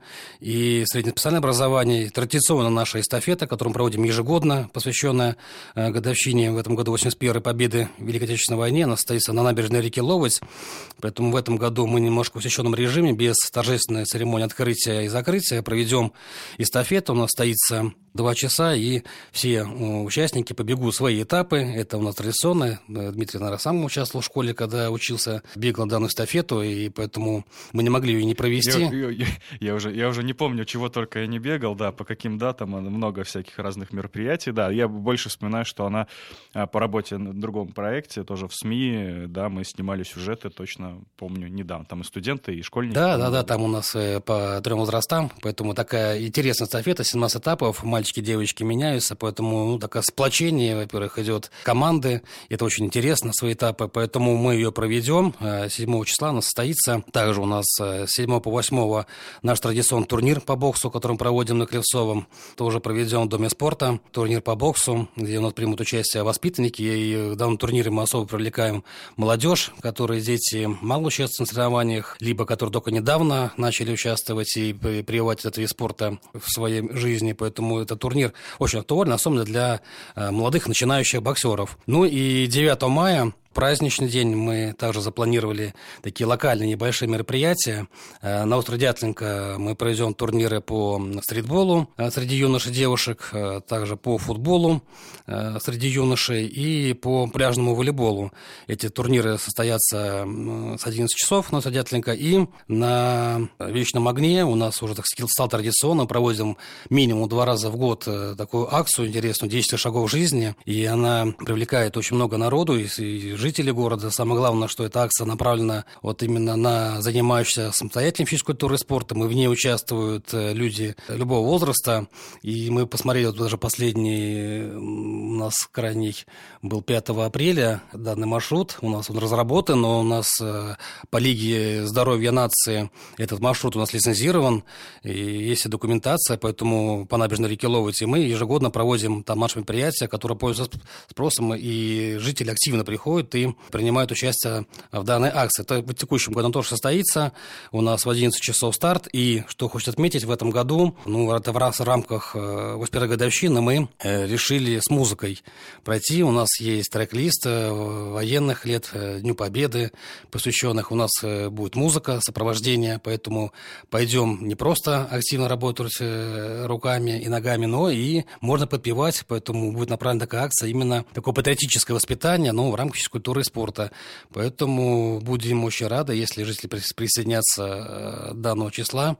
и среднеспециальное образование. Традиционно наша эстафета, которую мы проводим ежегодно, посвященная годовщине в этом году 81-й победы в Великой Отечественной войне, она состоится на набережной реки Ловоть. Поэтому в этом году мы немножко в усеченном режиме, без торжественной церемонии открытия и закрытия, проведем эстафету. У нас состоится 2 часа, и все участники побегут свои этапы. Это у нас традиционно. Дмитрий, наверное, сам участвовал в школе, когда учился, бегал данную эстафету, и поэтому мы не могли ее не провести. Я уже не помню, чего только я не бегал, да, по каким датам, много всяких разных мероприятий, да. Я больше вспоминаю, что она по работе на другом проекте, тоже в СМИ, да, мы снимали сюжеты, точно помню, недавно. Там и студенты, и школьники. Да, там у нас по 3 возрастам, поэтому такая интересная эстафета, 17 этапов, мальчики, девочки меняются, поэтому такое сплочение, во-первых, идет команды, это очень интересно, свои этапы, поэтому мы ее проведем, 7 числа она состоится. Также у нас с 7 по 8 наш традиционный турнир по боксу, который мы проводим на Клевцовом, тоже проведем в Доме спорта, турнир по боксу, где у нас примут участие воспитанники, и в данном турнире мы особо привлекаем молодежь, которые дети мало участвуют в соревнованиях, либо которые только недавно начали участвовать и прививать этот вид спорта в своей жизни, поэтому этот турнир очень актуален, особенно для молодых начинающих боксеров. Ну и 9 мая, праздничный день, мы также запланировали такие локальные небольшие мероприятия. На острове Дятлинка мы проведем турниры по стритболу среди юношей и девушек, также по футболу среди юношей и по пляжному волейболу. Эти турниры состоятся с 11 часов на острове Дятлинка. И на Вечном огне у нас уже, так сказать, стал традиционно, проводим минимум 2 раза в год такую акцию интересную «10 шагов жизни». И она привлекает очень много народу и жители города. Самое главное, что эта акция направлена вот именно на занимающихся самостоятельной физической культурой и спортом, и в ней участвуют люди любого возраста. И мы посмотрели, вот даже последний у нас крайний был 5 апреля, данный маршрут. У нас он разработан, но у нас по Лиге здоровья нации этот маршрут у нас лицензирован, и есть и документация, поэтому по набережной реки Ловоть мы ежегодно проводим там наши мероприятия, которые пользуются спросом, и жители активно приходят и принимают участие в данной акции. Это в текущем году тоже состоится. У нас в 11 часов старт. И, что хочется отметить, в этом году, это в рамках 81-й годовщины, мы решили с музыкой пройти. У нас есть трек-лист военных лет, Дню Победы, посвященных. У нас будет музыка, сопровождение, поэтому пойдем не просто активно работать руками и ногами, но и можно подпевать, поэтому будет направлена такая акция, именно такое патриотическое воспитание, но в рамках культуры и спорта. Поэтому будем очень рады, если жители присоединятся данного числа,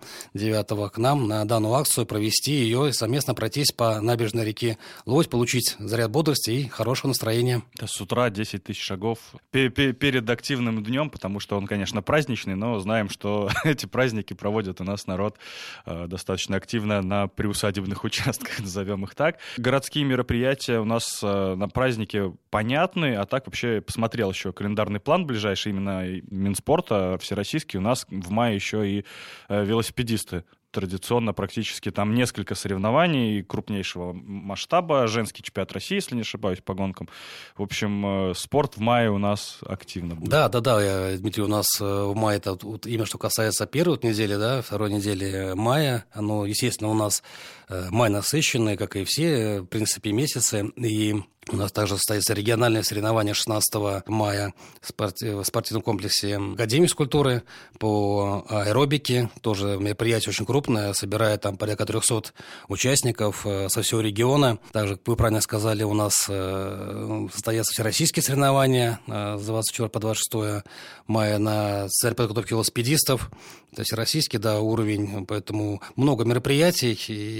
9 к нам, на данную акцию, провести ее и совместно пройтись по набережной реки Ловоть, получить заряд бодрости и хорошего настроения. Да, с утра 10 тысяч шагов перед активным днем, потому что он, конечно, праздничный, но знаем, что эти праздники проводят у нас народ достаточно активно на приусадебных участках, назовем их так. Городские мероприятия у нас на празднике понятны, а так вообще посмотрел еще календарный план ближайший, именно Минспорта всероссийский. У нас в мае еще и велосипедисты традиционно практически там несколько соревнований крупнейшего масштаба. Женский чемпионат России, если не ошибаюсь, по гонкам. В общем, спорт в мае у нас активно будет. Да, Дмитрий, у нас в мае, это вот именно что касается первой недели, да, второй недели мая, оно, естественно, у нас май насыщенный, как и все, в принципе, месяцы, и у нас также состоится региональное соревнование 16 мая в спортивном комплексе Академии физкультуры по аэробике. Тоже мероприятие очень крупное, собирает там порядка 300 участников со всего региона. Также, как вы правильно сказали, у нас состоятся всероссийские соревнования с 24 по 26 мая на цель подготовки велосипедистов. Это всероссийский, да, уровень, поэтому много мероприятий,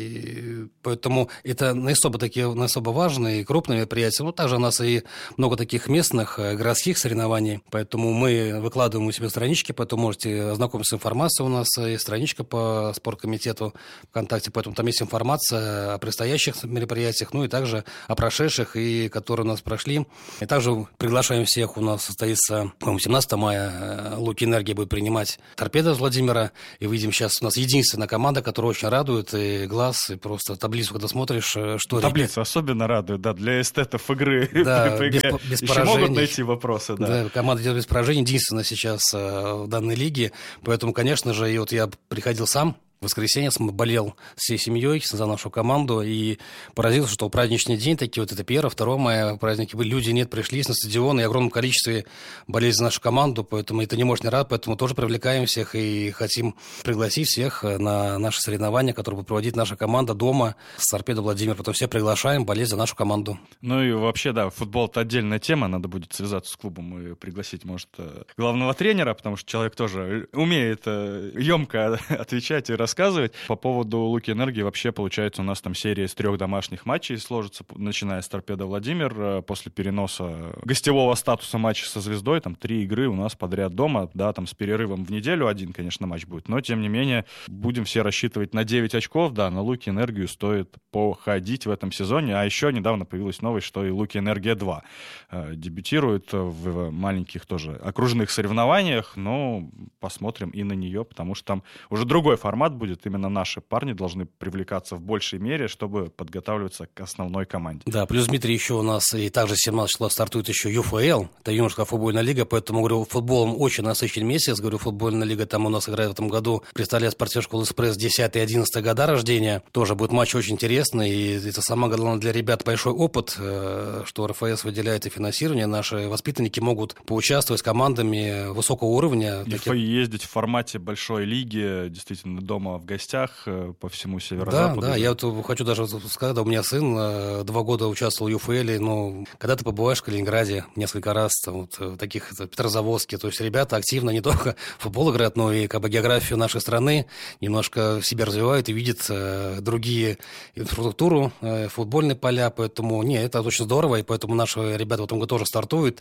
и поэтому это не особо важные и крупные мероприятия. Ну, также у нас и много таких местных городских соревнований, поэтому мы выкладываем у себя странички, поэтому можете ознакомиться с информацией. У нас есть страничка по спорткомитету ВКонтакте, поэтому там есть информация о предстоящих мероприятиях, ну и также о прошедших, и которые у нас прошли. И также приглашаем всех, у нас состоится, по-моему, 17 мая Луки Энергия будет принимать торпедо из Владимира, и видим сейчас у нас единственная команда, которая очень радует и глаз, и просто таблицу, когда смотришь, что... Таблица особенно радует, да, для эстетов игры. Да, без еще поражений. Могут найти вопросы, да. Да, команда идет без поражений, единственная сейчас в данной лиге, поэтому, конечно же, и вот я приходил сам, в воскресенье болел всей семьей за нашу команду и поразился, что в праздничный день, такие вот это 1-2 мая праздники были, люди пришли на стадион, и в огромном количестве болели за нашу команду, поэтому это не может не радовать, поэтому тоже привлекаем всех и хотим пригласить всех на наши соревнования, которые будет проводить наша команда дома с торпедо Владимир, потом всех приглашаем болеть за нашу команду. Ну и вообще, да, футбол — это отдельная тема, надо будет связаться с клубом и пригласить, может, главного тренера, потому что человек тоже умеет емко отвечать и рассказывать. По поводу Луки Энергии вообще, получается, у нас там серия из 3 домашних матчей сложится, начиная с торпедо Владимир, после переноса гостевого статуса матча со Звездой, там 3 игры у нас подряд дома, да, там с перерывом в неделю один, конечно, матч будет, но, тем не менее, будем все рассчитывать на 9 очков, да, на Луки Энергию стоит походить в этом сезоне, а еще недавно появилась новость, что и Луки Энергия 2 дебютирует в маленьких тоже окружных соревнованиях, но посмотрим и на нее, потому что там уже другой формат будет, именно наши парни должны привлекаться в большей мере, чтобы подготавливаться к основной команде. Да, плюс, Дмитрий, еще у нас и также 17 числа стартует еще ЮФЛ, это юношеская футбольная лига, поэтому, говорю, футболом очень насыщенный месяц, говорю, футбольная лига там у нас играет в этом году, представляет спортивную школу «Эспресс» 10 и 11 года рождения, тоже будет матч очень интересный, и это самое главное для ребят большой опыт, что РФС выделяет и финансирование, наши воспитанники могут поучаствовать с командами высокого уровня. И ездить в формате большой лиги, действительно, дома в гостях по всему северо-западу. Да, я вот хочу даже сказать, у меня сын 2 года участвовал в ЮФЛ, но когда ты побываешь в Калининграде несколько раз, вот, таких Петрозаводске, то есть ребята активно не только в футбол играют, но и как бы географию нашей страны немножко в себе развивают и видят другие инфраструктуру, футбольные поля, поэтому, это очень здорово, и поэтому наши ребята в этом году тоже стартуют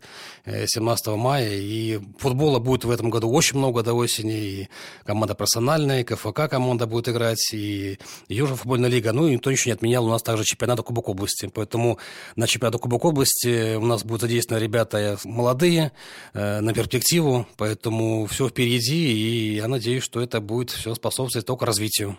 17 мая, и футбола будет в этом году очень много до осени, и команда профессиональная, и КФК команда будет играть, и Южная футбольная лига, и никто ничего не отменял, у нас также чемпионат Кубок области, поэтому на чемпионат Кубок области у нас будут задействованы ребята молодые, на перспективу, поэтому все впереди, и я надеюсь, что это будет все способствовать только развитию.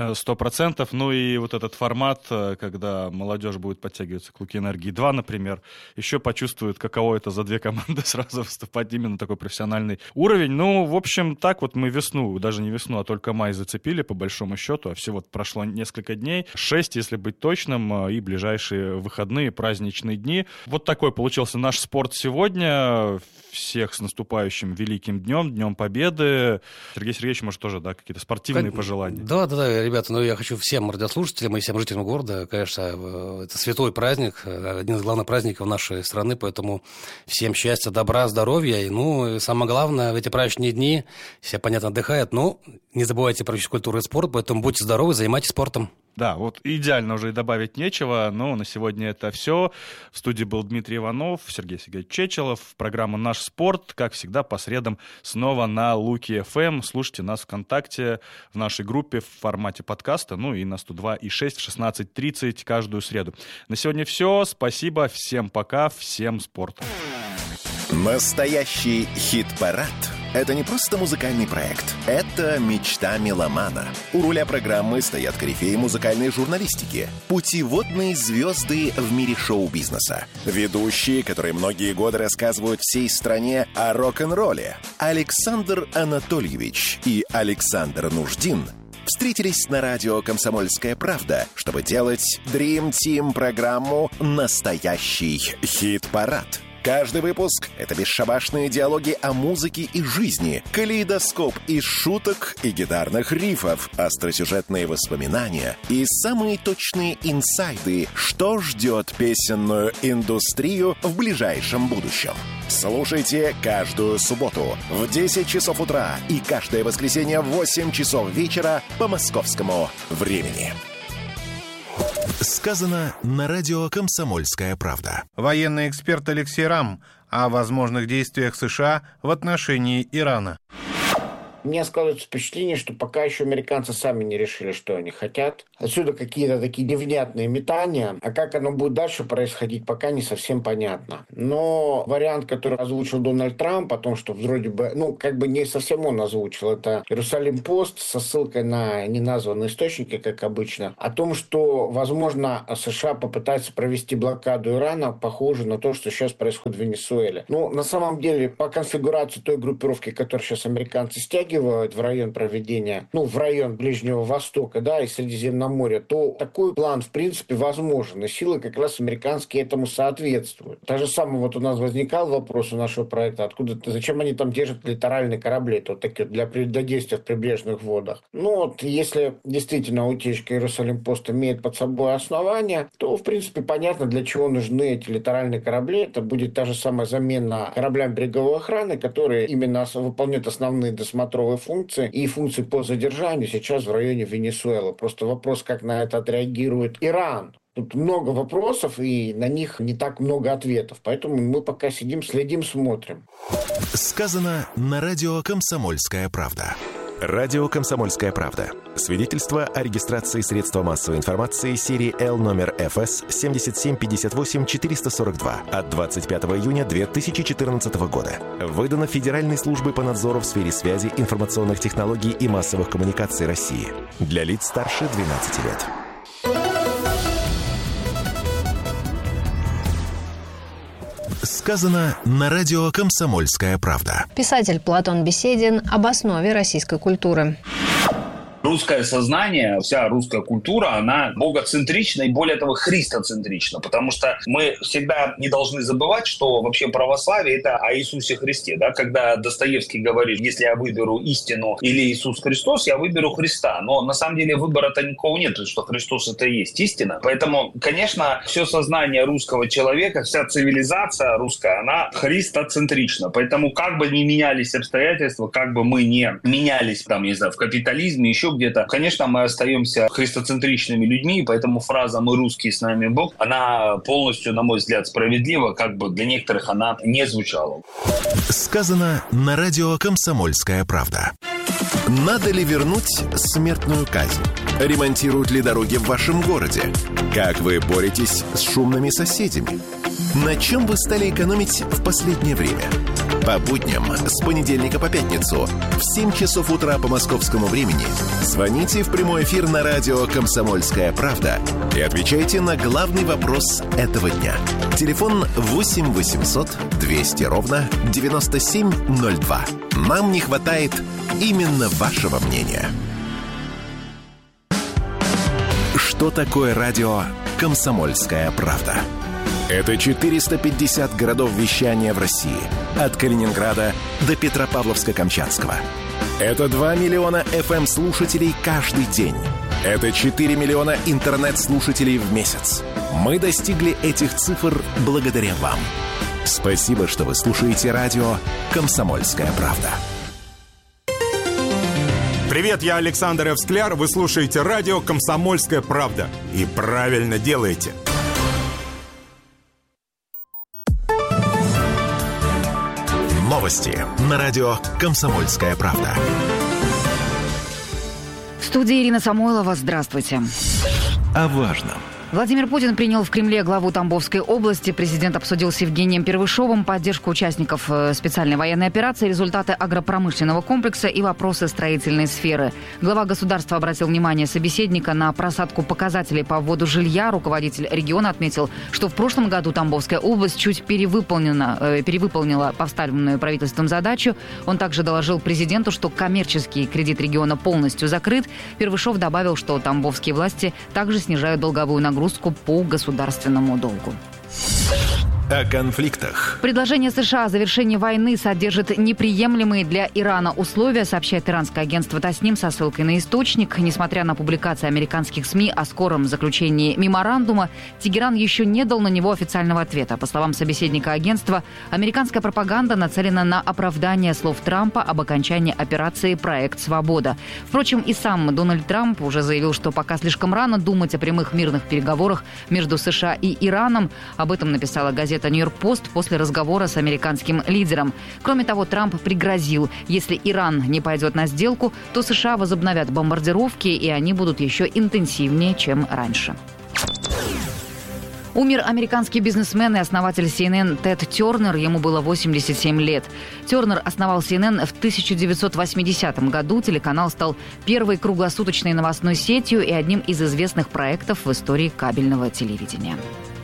100%, ну и вот этот формат, когда молодежь будет подтягиваться к Луки Энергии 2, например, еще почувствует, каково это за 2 команды сразу выступать именно такой профессиональный уровень. Ну, в общем, так вот мы весну, даже не весну, а только май зацепили, по большому счету, а всего прошло несколько дней, 6, если быть точным, и ближайшие выходные, праздничные дни. Вот такой получился наш спорт сегодня. Всех с наступающим великим днем, Днем Победы. Сергей Сергеевич, может, тоже, да, какие-то спортивные пожелания? Да, ребята, я хочу всем радиослушателям и всем жителям города, конечно, это святой праздник, один из главных праздников нашей страны, поэтому всем счастья, добра, здоровья, и самое главное, в эти праздничные дни все, понятно, отдыхают, но не забывайте про физкультуру и спорт, поэтому будьте здоровы, занимайтесь спортом. Да, вот идеально уже и добавить нечего, но на сегодня это все. В студии был Дмитрий Иванов, Сергей Сергеевич Чечелов. Программа «Наш спорт», как всегда, по средам снова на Луки ФМ. Слушайте нас ВКонтакте, в нашей группе в формате подкаста, и на 102.6 в 16:30 каждую среду. На сегодня все. Спасибо, всем пока, всем спорта. Настоящий хит-парад. это не просто музыкальный проект. Это мечта меломана. У руля программы стоят корифеи музыкальной журналистики, путеводные звезды в мире шоу-бизнеса, ведущие, которые многие годы рассказывают всей стране о рок-н-ролле. Александр Анатольевич и Александр Нуждин встретились на радио «Комсомольская правда», чтобы делать Dream Team программу «Настоящий хит-парад». Каждый выпуск — это бесшабашные диалоги о музыке и жизни, калейдоскоп из шуток и гитарных рифов, остросюжетные воспоминания и самые точные инсайды, что ждет песенную индустрию в ближайшем будущем. Слушайте каждую субботу в 10 часов утра и каждое воскресенье в 8 часов вечера по московскому времени. Сказано на радио «Комсомольская правда». Военный эксперт Алексей Рам о возможных действиях США в отношении Ирана. У меня складывается впечатление, что пока еще американцы сами не решили, что они хотят. Отсюда какие-то такие невнятные метания. А как оно будет дальше происходить, пока не совсем понятно. Но вариант, который озвучил Дональд Трамп, о том, что вроде бы, не совсем он озвучил, это Иерусалим-Пост со ссылкой на неназванные источники, как обычно, о том, что, возможно, США попытаются провести блокаду Ирана, похоже на то, что сейчас происходит в Венесуэле. На самом деле, по конфигурации той группировки, которую сейчас американцы стягивают в район проведения, в район Ближнего Востока, и Средиземноморья, то такой план, в принципе, возможен. И силы как раз американские этому соответствуют. Так же самое у нас возникал вопрос у нашего проекта, зачем они там держат литеральные корабли, такие для действия в прибрежных водах. Если действительно утечка Иерусалим-Пост имеет под собой основания, то, в принципе, понятно, для чего нужны эти литеральные корабли. Это будет та же самая замена кораблям береговой охраны, которые именно выполняют основные досмотровые функции и функции по задержанию сейчас в районе Венесуэлы. Просто вопрос, как на это отреагирует Иран. Тут много вопросов, и на них не так много ответов. Поэтому мы пока сидим, следим, смотрим. Сказано на радио «Комсомольская правда». Радио «Комсомольская правда». Свидетельство о регистрации средства массовой информации серии L номер ФС 7758-442 от 25 июня 2014 года. Выдано Федеральной службой по надзору в сфере связи, информационных технологий и массовых коммуникаций России. Для лиц старше 12 лет. Сказано на радио «Комсомольская правда». Писатель Платон Беседин об основе российской культуры. Русское сознание, вся русская культура, она богоцентрична и, более того, христоцентрична, потому что мы всегда не должны забывать, что вообще православие – это о Иисусе Христе. Когда Достоевский говорит, если я выберу истину или Иисус Христос, я выберу Христа. Но на самом деле выбора-то никакого нет, что Христос – это и есть истина. Поэтому, конечно, все сознание русского человека, вся цивилизация русская, она христоцентрична. Поэтому как бы ни менялись обстоятельства, как бы мы не менялись, в капитализме, еще где-то, конечно, мы остаемся христоцентричными людьми, и поэтому фраза «мы русские, с нами Бог», она полностью, на мой взгляд, справедлива, для некоторых она не звучала. Сказано на радио «Комсомольская правда». Надо ли вернуть смертную казнь? Ремонтируют ли дороги в вашем городе? Как вы боретесь с шумными соседями? На чем вы стали экономить в последнее время? По будням с понедельника по пятницу в 7 часов утра по московскому времени звоните в прямой эфир на радио «Комсомольская правда» и отвечайте на главный вопрос этого дня. Телефон 8 800 200 ровно 9702. Нам не хватает именно вашего мнения. Что такое радио «Комсомольская правда»? Это 450 городов вещания в России. От Калининграда до Петропавловска-Камчатского. Это 2 миллиона FM-слушателей каждый день. Это 4 миллиона интернет-слушателей в месяц. Мы достигли этих цифр благодаря вам. Спасибо, что вы слушаете радио «Комсомольская правда». Привет, я Александр Эвскляр. Вы слушаете радио «Комсомольская правда». И правильно делаете. Новости на радио «Комсомольская правда». В студии Ирина Самойлова. Здравствуйте. О важном. Владимир Путин принял в Кремле главу Тамбовской области. Президент обсудил с Евгением Первышовым поддержку участников специальной военной операции, результаты агропромышленного комплекса и вопросы строительной сферы. Глава государства обратил внимание собеседника на просадку показателей по вводу жилья. Руководитель региона отметил, что в прошлом году Тамбовская область чуть перевыполнила поставленную правительством задачу. Он также доложил президенту, что коммерческий кредит региона полностью закрыт. Первышов добавил, что тамбовские власти также снижают долговую нагрузку по государственному долгу. О конфликтах. Предложение США о завершении войны содержит неприемлемые для Ирана условия, сообщает иранское агентство Тасним со ссылкой на источник. Несмотря на публикации американских СМИ о скором заключении меморандума, Тегеран еще не дал на него официального ответа. По словам собеседника агентства, американская пропаганда нацелена на оправдание слов Трампа об окончании операции «Проект Свобода». Впрочем, и сам Дональд Трамп уже заявил, что пока слишком рано думать о прямых мирных переговорах между США и Ираном. Об этом написала газета «Нью-Йорк-Пост» после разговора с американским лидером. Кроме того, Трамп пригрозил, если Иран не пойдет на сделку, то США возобновят бомбардировки, и они будут еще интенсивнее, чем раньше. Умер американский бизнесмен и основатель CNN Тед Тернер. Ему было 87 лет. Тернер основал CNN в 1980 году. Телеканал стал первой круглосуточной новостной сетью и одним из известных проектов в истории кабельного телевидения.